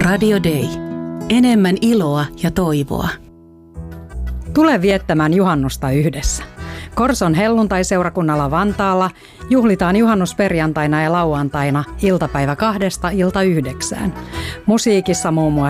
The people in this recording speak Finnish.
Radio Day. Enemmän iloa ja toivoa. Tule viettämään juhannusta yhdessä. Korson helluntaiseurakunnalla Vantaalla juhlitaan juhannusperjantaina ja lauantaina iltapäivä 2–9. Musiikissa muun muassa